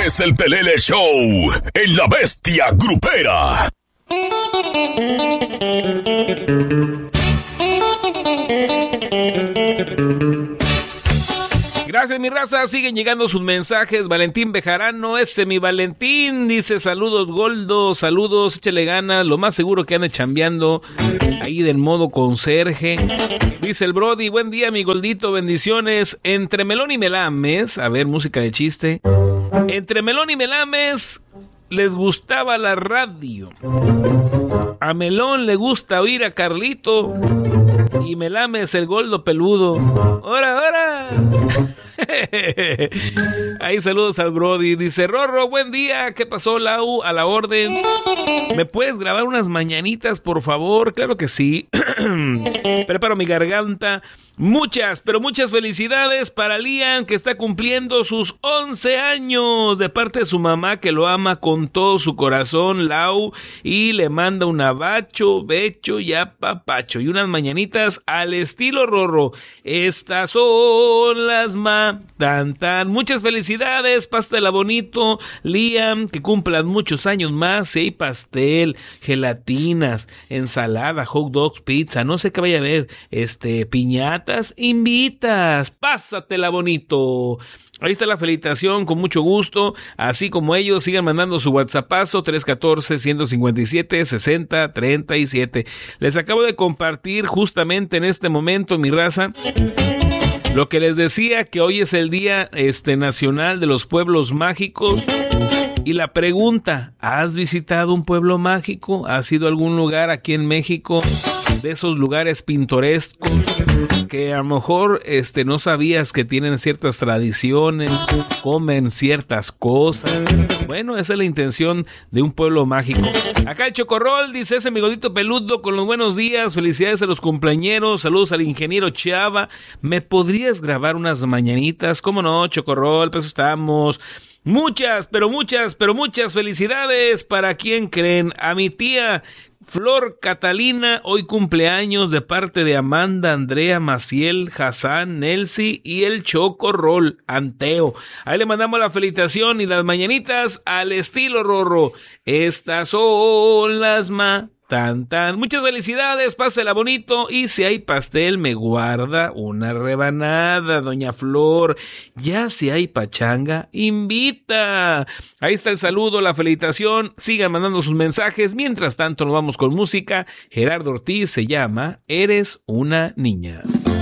es el Pelele Show en La Bestia Grupera. Gracias, mi raza. Siguen llegando sus mensajes. Valentín Bejarano, mi Valentín, dice: saludos, Goldo, saludos, échale ganas. Lo más seguro que ande chambeando ahí del modo conserje. Dice el Brody: buen día, mi Goldito, bendiciones. Entre Melón y Melames, a ver, música de chiste. Entre Melón y Melames les gustaba la radio. A Melón le gusta oír a Carlito y Melames el Goldo peludo. ¡Hora, hora! Ahí saludos al Brody. Dice: Rorro, buen día. ¿Qué pasó, Lau? A la orden. ¿Me puedes grabar unas mañanitas, por favor? Claro que sí. Preparo mi garganta. Muchas, pero muchas felicidades para Liam, que está cumpliendo sus 11 años, de parte de su mamá, que lo ama con todo su corazón, Lau, y le manda un abacho, becho y apapacho, y unas mañanitas al estilo Rorro. Estas son las tan tan. Muchas felicidades, pásatela bonito, Liam, que cumplan muchos años más. Hay pastel, gelatinas, ensalada, hot dogs, pizza, no sé qué vaya a haber, piñata. Invitas, pásatela bonito. Ahí está la felicitación, con mucho gusto. Así como ellos, sigan mandando su WhatsAppazo 314-157-6037. Les acabo de compartir justamente en este momento, mi raza, lo que les decía, que hoy es el Día Nacional de los Pueblos Mágicos. Y la pregunta: ¿has visitado un pueblo mágico? ¿Has ido a algún lugar aquí en México, de esos lugares pintorescos que a lo mejor no sabías que tienen ciertas tradiciones, comen ciertas cosas? Bueno, esa es la intención de un pueblo mágico. Acá el Chocorrol dice: ese mi Goldito peludo con los buenos días, felicidades a los cumpleañeros, saludos al ingeniero Chava. ¿Me podrías grabar unas mañanitas? ¿Cómo no, Chocorrol? Pues estamos. Muchas, pero muchas felicidades. ¿Para quién creen? A mi tía Flor Catalina, hoy cumpleaños, de parte de Amanda, Andrea, Maciel, Hassan, Nelsi y el Chocorrol, Anteo. Ahí le mandamos la felicitación y las mañanitas al estilo Rorro. Estas son las tan tan. Muchas felicidades, pásela bonito, y si hay pastel me guarda una rebanada, doña Flor. Ya si hay pachanga, invita. Ahí está el saludo, la felicitación. Sigan mandando sus mensajes. Mientras tanto nos vamos con música. Gerardo Ortiz se llama Eres una niña.